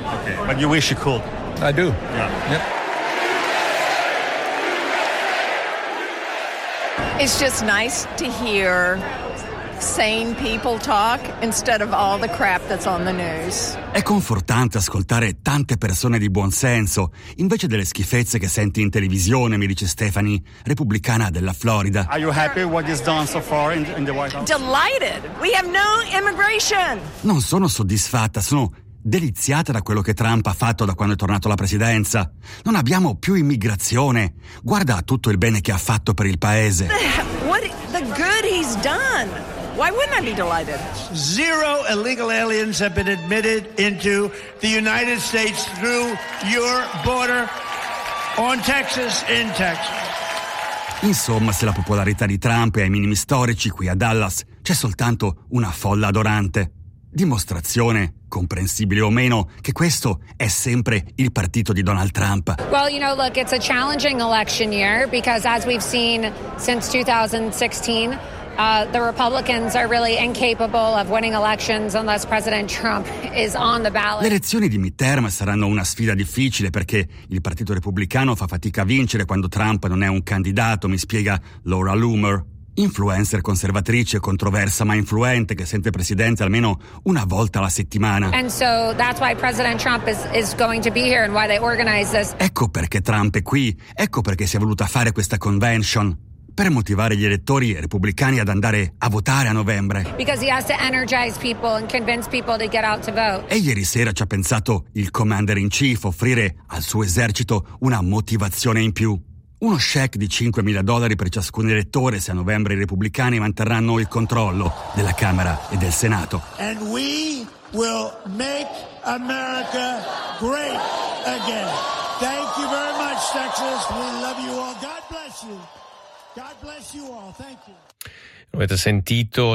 Okay, but you wish you could. I do. Yeah. Yep. It's just nice to hear sane people talk instead of all the crap that's on the news. È confortante ascoltare tante persone di buon senso, invece delle schifezze che senti in televisione, mi dice Stephanie, repubblicana della Florida. Are you happy what is done so far in the White House? Delighted. We have no immigration. Non sono soddisfatta, sono deliziata da quello che Trump ha fatto da quando è tornato alla presidenza. Non abbiamo più immigrazione. Guarda tutto il bene che ha fatto per il paese. What the good he's done. Why wouldn't I be delighted? 0 illegal aliens have been admitted into the United States through your border on Texas, in Texas. Insomma, se la popolarità di Trump è ai minimi storici qui a Dallas, c'è soltanto una folla adorante. Dimostrazione, comprensibile o meno, che questo è sempre il partito di Donald Trump. Well, look, it's a challenging election year because as we've seen since 2016, the Republicans are really incapable of winning elections unless President Trump is on the ballot. Le elezioni di midterm saranno una sfida difficile perché il partito repubblicano fa fatica a vincere quando Trump non è un candidato, mi spiega Laura Loomer. Influencer conservatrice, controversa ma influente, che sente presidente almeno una volta alla settimana. And so that's why President Trump is going to be here and why they organize this. Ecco perché Trump è qui, ecco perché si è voluta fare questa convention, per motivare gli elettori repubblicani ad andare a votare a novembre. Because he has to energize people and convince people to get out to vote. E ieri sera ci ha pensato il commander in chief, offrire al suo esercito una motivazione in più. Uno check di $5.000 per ciascun elettore se a novembre i repubblicani manterranno il controllo della Camera e del Senato. And we will make America great again. Thank you very much, Texas. We love you all. God bless you. God bless you all. Thank you. Avete sentito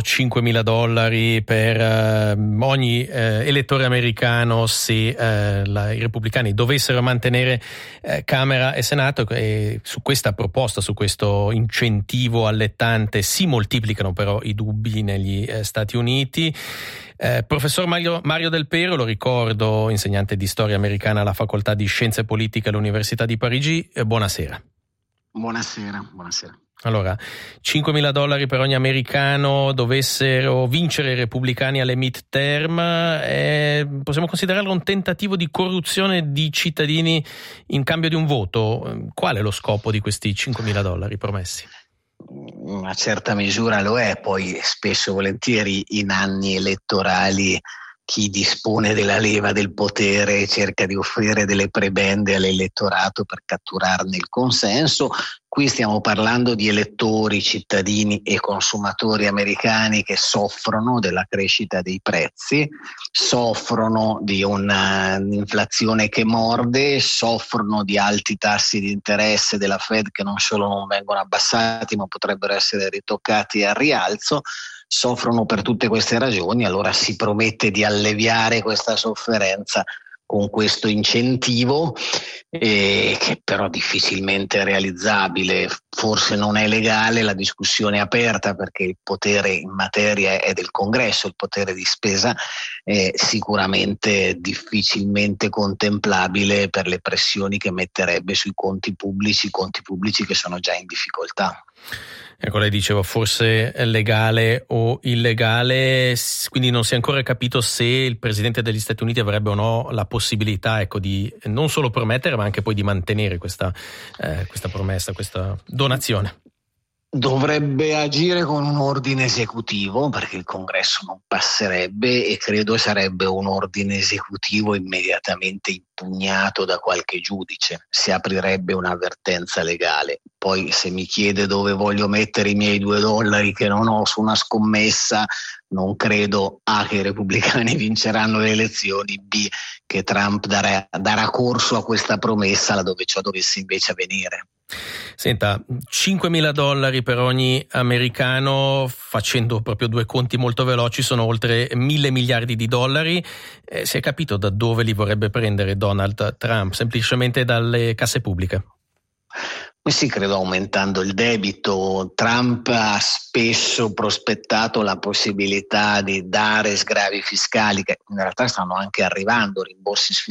$5.000 per ogni elettore americano se i repubblicani dovessero mantenere Camera e Senato, e su questa proposta, su questo incentivo allettante si moltiplicano però i dubbi negli Stati Uniti. Professor Mario Del Pero, lo ricordo, insegnante di storia americana alla Facoltà di Scienze Politiche all'Università di Parigi, buonasera. Buonasera. Allora, $5.000 per ogni americano dovessero vincere i repubblicani alle midterm, possiamo considerarlo un tentativo di corruzione di cittadini in cambio di un voto? Qual è lo scopo di questi $5.000 promessi? In una certa misura lo è, poi spesso e volentieri in anni elettorali chi dispone della leva del potere cerca di offrire delle prebende all'elettorato per catturarne il consenso. Qui stiamo parlando di elettori, cittadini e consumatori americani che soffrono della crescita dei prezzi, soffrono di un'inflazione che morde, soffrono di alti tassi di interesse della Fed che non solo non vengono abbassati ma potrebbero essere ritoccati al rialzo. Soffrono per tutte queste ragioni, allora si promette di alleviare questa sofferenza con questo incentivo che però difficilmente è realizzabile, forse non è legale, la discussione è aperta perché il potere in materia è del Congresso, il potere di spesa è sicuramente difficilmente contemplabile per le pressioni che metterebbe sui conti pubblici che sono già in difficoltà. Ecco, lei diceva forse è legale o illegale, quindi non si è ancora capito se il Presidente degli Stati Uniti avrebbe o no la possibilità, ecco, di non solo promettere ma anche poi di mantenere questa promessa, questa donazione. Dovrebbe agire con un ordine esecutivo perché il Congresso non passerebbe e credo sarebbe un ordine esecutivo immediatamente impugnato da qualche giudice, si aprirebbe un'avvertenza legale. Poi se mi chiede dove voglio mettere i miei $2 che non ho su una scommessa, non credo A che i repubblicani vinceranno le elezioni, B che Trump darà corso a questa promessa laddove ciò dovesse invece avvenire. Senta, $5.000 per ogni americano, facendo proprio due conti molto veloci, sono oltre $1.000 miliardi. Si è capito da dove li vorrebbe prendere Donald Trump? Semplicemente dalle casse pubbliche? Sì, credo aumentando il debito. Trump ha spesso prospettato la possibilità di dare sgravi fiscali che in realtà stanno anche arrivando, rimborsi